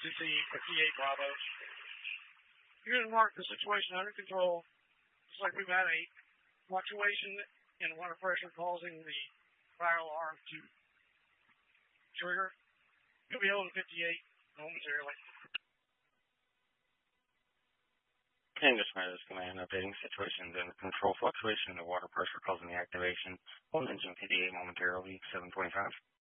CC 58 Bravo. Unit mark the situation under control. Looks like we've had a fluctuation in water pressure causing the fire alarm to trigger. You'll be able to 58 momentarily. English Matters Command updating situations under control. Fluctuation in the water pressure causing the activation. Hold engine 58 momentarily. 725.